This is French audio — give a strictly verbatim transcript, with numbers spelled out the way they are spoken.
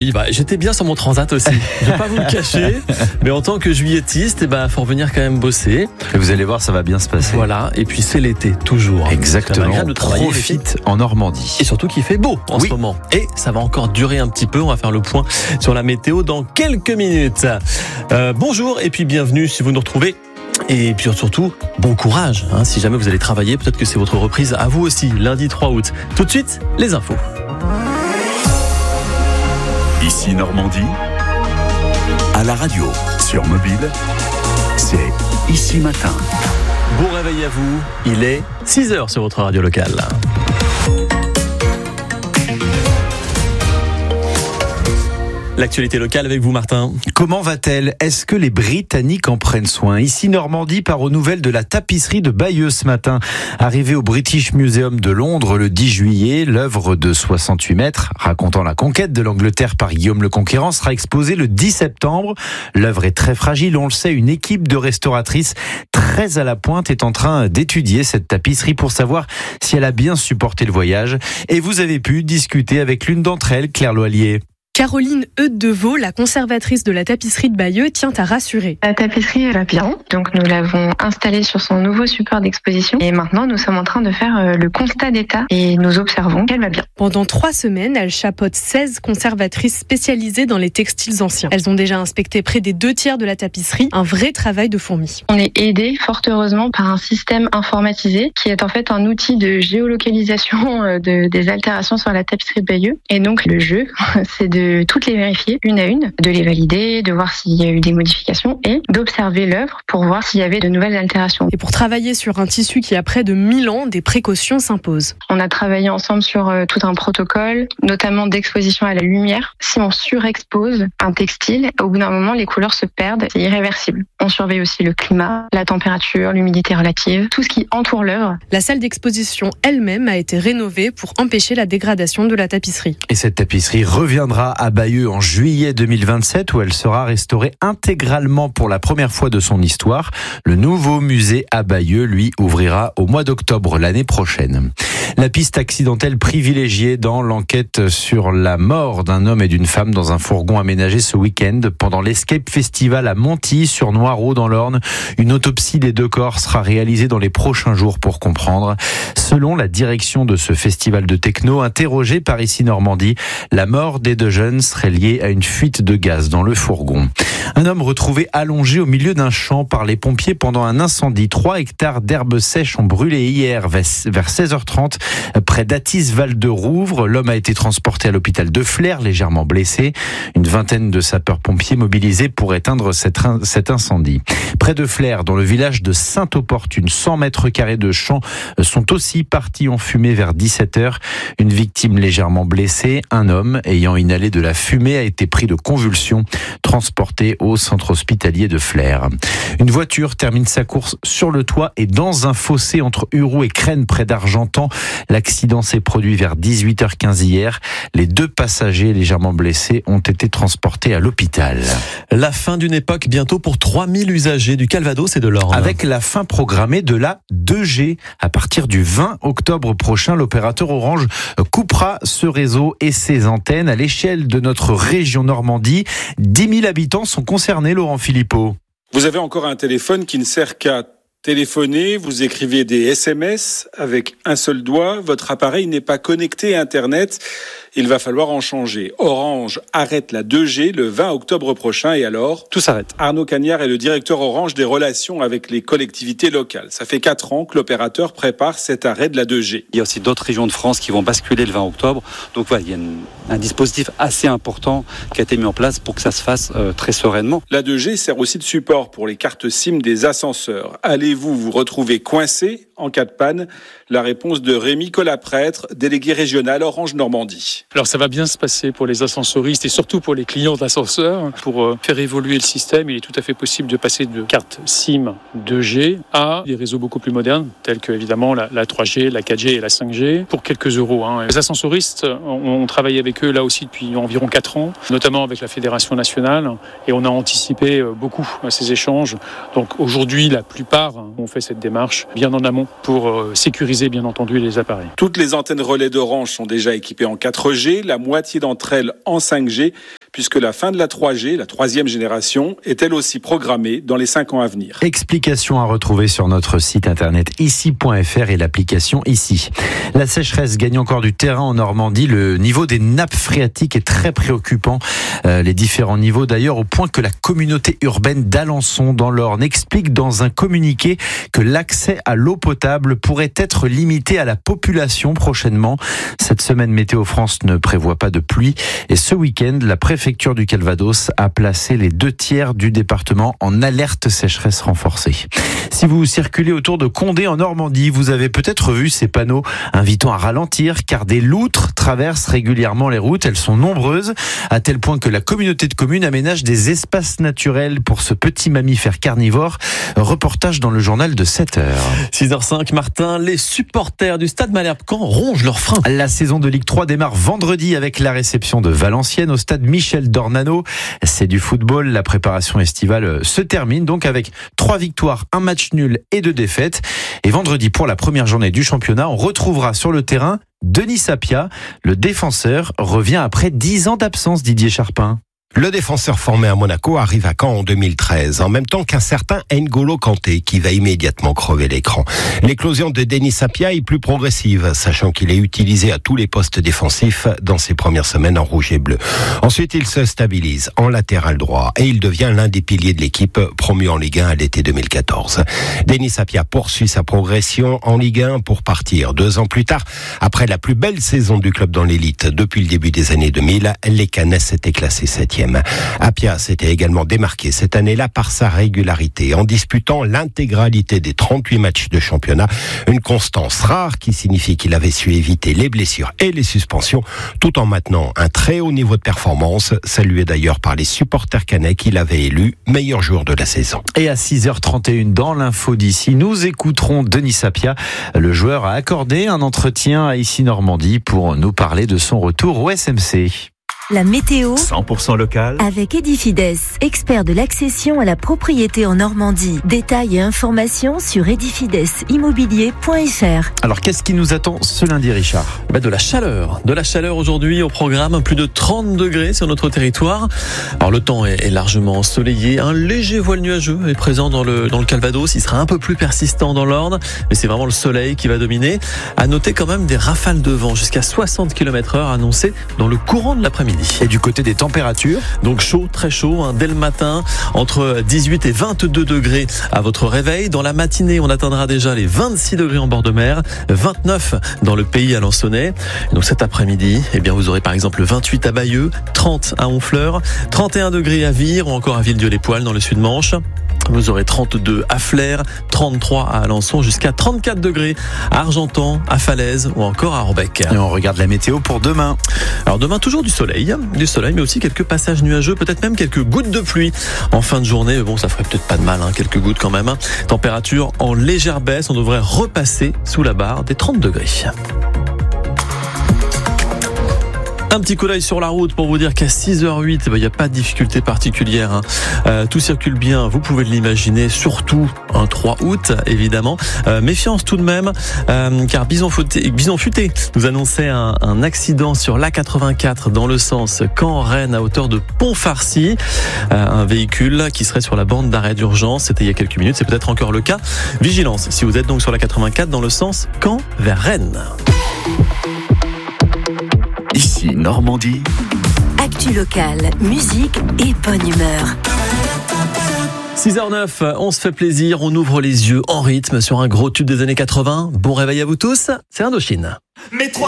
Normandie. Bah, j'étais bien sur mon transat aussi. Je vais pas vous le cacher, mais en tant que juillettiste, eh ben, faut revenir quand même bosser. Et vous allez voir, ça va bien se passer. Voilà. Et puis c'est l'été, toujours. Exactement. De Profite en Normandie. Et surtout qu'il fait beau en oui. ce moment. Et ça va encore durer un petit peu. On va faire le point sur la météo dans quelques minutes. Euh, bonjour et puis bienvenue si vous nous retrouvez. Et puis surtout, bon courage. Hein, si jamais vous allez travailler, peut-être que c'est votre reprise à vous aussi, lundi trois août. Tout de suite, les infos. Ici Normandie, à la radio, sur mobile, c'est Ici Matin. Bon réveil à vous, il est six heures sur votre radio locale. L'actualité locale avec vous, Martin. Comment va-t-elle ? Est-ce que les Britanniques en prennent soin ? Ici Normandie, part aux nouvelles de la tapisserie de Bayeux ce matin. Arrivée au British Museum de Londres le dix juillet, l'œuvre de soixante-huit mètres, racontant la conquête de l'Angleterre par Guillaume le Conquérant, sera exposée le dix septembre. L'œuvre est très fragile, on le sait. Une équipe de restauratrices très à la pointe est en train d'étudier cette tapisserie pour savoir si elle a bien supporté le voyage. Et vous avez pu discuter avec l'une d'entre elles, Claire Loallier. Caroline Eudes-Devaux, la conservatrice de la tapisserie de Bayeux, tient à rassurer. La tapisserie va bien, donc nous l'avons installée sur son nouveau support d'exposition et maintenant nous sommes en train de faire le constat d'état et nous observons qu'elle va bien. Pendant trois semaines, elle chapeaute seize conservatrices spécialisées dans les textiles anciens. Elles ont déjà inspecté près des deux tiers de la tapisserie, un vrai travail de fourmi. On est aidé fort heureusement par un système informatisé qui est en fait un outil de géolocalisation de, des altérations sur la tapisserie de Bayeux. Et donc le jeu, c'est de de toutes les vérifier une à une, de les valider, de voir s'il y a eu des modifications et d'observer l'œuvre pour voir s'il y avait de nouvelles altérations. Et pour travailler sur un tissu qui a près de mille ans, des précautions s'imposent. On a travaillé ensemble sur euh, tout un protocole, notamment d'exposition à la lumière. Si on surexpose un textile, au bout d'un moment, les couleurs se perdent, c'est irréversible. On surveille aussi le climat, la température, l'humidité relative, tout ce qui entoure l'œuvre. La salle d'exposition elle-même a été rénovée pour empêcher la dégradation de la tapisserie. Et cette tapisserie reviendra à Bayeux en juillet deux mille vingt-sept où elle sera restaurée intégralement pour la première fois de son histoire. Le nouveau musée à Bayeux, lui, ouvrira au mois d'octobre l'année prochaine. La piste accidentelle privilégiée dans l'enquête sur la mort d'un homme et d'une femme dans un fourgon aménagé ce week-end pendant l'Escape Festival à Montilly sur Noireau dans l'Orne. Une autopsie des deux corps sera réalisée dans les prochains jours pour comprendre. Selon la direction de ce festival de techno, interrogée par Ici Normandie, la mort des deux jeunes serait liée à une fuite de gaz dans le fourgon. Un homme retrouvé allongé au milieu d'un champ par les pompiers pendant un incendie. Trois hectares d'herbes sèches ont brûlé hier vers seize heures trente près d'Athis-Val-de-Rouvre. L'homme a été transporté à l'hôpital de Flers, légèrement blessé. Une vingtaine de sapeurs-pompiers mobilisés pour éteindre cet incendie. Près de Flers, dans le village de Sainte-Opportune, cent mètres carrés de champs sont aussi partis en fumée vers dix-sept heures. Une victime légèrement blessée, un homme ayant inhalé de la fumée a été pris de convulsions, transporté au centre hospitalier de Flers. Une voiture termine sa course sur le toit et dans un fossé entre Uroux et Crène près d'Argentan. L'accident s'est produit vers dix-huit heures quinze hier. Les deux passagers légèrement blessés ont été transportés à l'hôpital. La fin d'une époque bientôt pour trois mille usagers du Calvados et de l'Orne. Avec la fin programmée de la deux G. À partir du vingt octobre prochain, l'opérateur Orange coupera ce réseau et ses antennes à l'échelle de notre région Normandie. dix mille habitants sont concernés, Laurent Philippot. Vous avez encore un téléphone qui ne sert qu'à téléphoner, vous écrivez des S M S avec un seul doigt, votre appareil n'est pas connecté à Internet, il va falloir en changer. Orange arrête la deux G le vingt octobre prochain et alors, tout s'arrête. Arnaud Cagnard est le directeur Orange des relations avec les collectivités locales. Ça fait quatre ans que l'opérateur prépare cet arrêt de la deux G. Il y a aussi d'autres régions de France qui vont basculer le vingt octobre, donc voilà, il y a une, un dispositif assez important qui a été mis en place pour que ça se fasse euh, très sereinement. La deux G sert aussi de support pour les cartes SIM des ascenseurs. Allez-vous vous retrouver coincé en cas de panne? La réponse de Rémi Collaprêtre, délégué régional Orange Normandie. Alors ça va bien se passer pour les ascensoristes et surtout pour les clients d'ascenseurs. Pour euh, faire évoluer le système, il est tout à fait possible de passer de cartes SIM deux G à des réseaux beaucoup plus modernes, tels que évidemment la, la trois G, la quatre G et la cinq G, pour quelques euros. Hein. Les ascensoristes, on, on travaille avec eux là aussi depuis environ quatre ans, notamment avec la Fédération nationale, et on a anticipé beaucoup ces échanges. Donc aujourd'hui, la plupart ont fait cette démarche bien en amont pour euh, sécuriser bien entendu les appareils. Toutes les antennes relais d'Orange sont déjà équipées en quatre G, la moitié d'entre elles en cinq G. puisque la fin de la trois G, la troisième génération, est elle aussi programmée dans les cinq ans à venir. Explication à retrouver sur notre site internet ici point f r et l'application Ici. La sécheresse gagne encore du terrain en Normandie. Le niveau des nappes phréatiques est très préoccupant. Euh, les différents niveaux d'ailleurs, au point que la communauté urbaine d'Alençon dans l'Orne explique dans un communiqué que l'accès à l'eau potable pourrait être limité à la population prochainement. Cette semaine, Météo France ne prévoit pas de pluie et ce week-end, la préfecture du Calvados a placé les deux tiers du département en alerte sécheresse renforcée. Si vous circulez autour de Condé en Normandie, vous avez peut-être vu ces panneaux invitant à ralentir car des loutres traversent régulièrement les routes. Elles sont nombreuses à tel point que la communauté de communes aménage des espaces naturels pour ce petit mammifère carnivore. Reportage dans le journal de sept heures. six heures cinq, Martin, les supporters du Stade Malherbe-Caen rongent leurs freins. La saison de Ligue trois démarre vendredi avec la réception de Valenciennes au stade Michel Dornano. C'est du football. La préparation estivale se termine donc avec trois victoires, un match nul et deux défaites. Et vendredi, pour la première journée du championnat, on retrouvera sur le terrain Denis Sapia. Le défenseur revient après dix ans d'absence, Didier Charpin. Le défenseur formé à Monaco arrive à Caen en deux mille treize, en même temps qu'un certain N'Golo Kanté qui va immédiatement crever l'écran. L'éclosion de Denis Sapia est plus progressive, sachant qu'il est utilisé à tous les postes défensifs dans ses premières semaines en rouge et bleu. Ensuite, il se stabilise en latéral droit et il devient l'un des piliers de l'équipe promue en Ligue un à l'été deux mille quatorze. Denis Sapia poursuit sa progression en Ligue un pour partir deux ans plus tard. Après la plus belle saison du club dans l'élite depuis le début des années deux mille, les Canets étaient classés septième. Apia s'était également démarqué cette année-là par sa régularité en disputant l'intégralité des trente-huit matchs de championnat, une constance rare qui signifie qu'il avait su éviter les blessures et les suspensions tout en maintenant un très haut niveau de performance, salué d'ailleurs par les supporters canets qu'il avait élu meilleur joueur de la saison. Et à six heures trente et une dans l'info d'ici, nous écouterons Denis Sapia. Le joueur a accordé un entretien à Ici Normandie pour nous parler de son retour au S M C. La météo cent pour cent local avec Edifides, expert de l'accession à la propriété en Normandie. Détails et informations sur edifides immobilier point f r. Alors qu'est-ce qui nous attend ce lundi, Richard ? Bah de la chaleur, de la chaleur aujourd'hui au programme, plus de trente degrés sur notre territoire. Alors le temps est, est largement ensoleillé, un léger voile nuageux est présent dans le dans le Calvados, il sera un peu plus persistant dans l'Orne, mais c'est vraiment le soleil qui va dominer. À noter quand même des rafales de vent jusqu'à soixante kilomètres heure annoncées dans le courant de l'après-midi. Et du côté des températures, donc chaud, très chaud, hein, dès le matin, entre dix-huit et vingt-deux degrés à votre réveil. Dans la matinée, on atteindra déjà les vingt-six degrés en bord de mer, vingt-neuf dans le pays alençonnais. Et donc cet après-midi, eh bien vous aurez par exemple vingt-huit à Bayeux, trente à Honfleur, trente et un degrés à Vire ou encore à Villedieu-les-Poêles dans le Sud-Manche. Vous aurez trente-deux à Flers, trente-trois à Alençon, jusqu'à trente-quatre degrés à Argentan, à Falaise ou encore à Orbec. Et on regarde la météo pour demain. Alors demain, toujours du soleil, du soleil, mais aussi quelques passages nuageux, peut-être même quelques gouttes de pluie en fin de journée. Bon, ça ferait peut-être pas de mal, hein, quelques gouttes quand même. Température en légère baisse, on devrait repasser sous la barre des trente degrés. Un petit coup d'œil sur la route pour vous dire qu'à six heures huit, il n'y a pas de difficulté particulière. Hein. Euh, tout circule bien, vous pouvez l'imaginer, surtout un trois août, évidemment. Euh, méfiance tout de même, euh, car Bison Futé, Bison Futé nous annonçait un, un accident sur l'A quatre-vingt-quatre dans le sens Caen-Rennes à hauteur de Pont-Farcy. Euh, un véhicule qui serait sur la bande d'arrêt d'urgence, c'était il y a quelques minutes, c'est peut-être encore le cas. Vigilance, si vous êtes donc sur l'A quatre-vingt-quatre dans le sens Caen vers Rennes. Ici Normandie. Actu locale, musique et bonne humeur. six heures neuf, on se fait plaisir, on ouvre les yeux en rythme sur un gros tube des années quatre-vingts. Bon réveil à vous tous, c'est Indochine.